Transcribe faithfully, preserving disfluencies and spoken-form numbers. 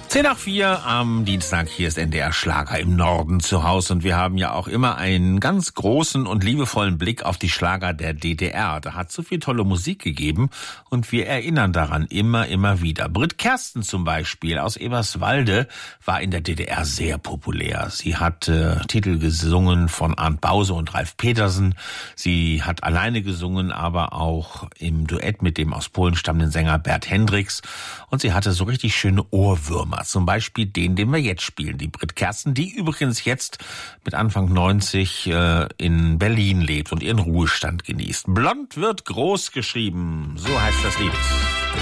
Zehn nach vier am Dienstag, hier ist N D R Schlager im Norden zu Hause und wir haben ja auch immer einen ganz großen und liebevollen Blick auf die Schlager der D D R. Da hat so viel tolle Musik gegeben und wir erinnern daran immer, immer wieder. Brit Kersten zum Beispiel aus Eberswalde war in der D D R sehr populär. Sie hat äh, Titel gesungen von Arndt Bause und Ralf Petersen. Sie hat alleine gesungen, aber auch im Duett mit dem aus Polen stammenden Sänger Bert Hendricks und sie hatte so richtig schöne Ohrwürmer. Zum Beispiel den, den wir jetzt spielen, die Brit Kersten, die übrigens jetzt mit Anfang neunzig äh, in Berlin lebt und ihren Ruhestand genießt. Blond wird groß geschrieben, so heißt das Lied.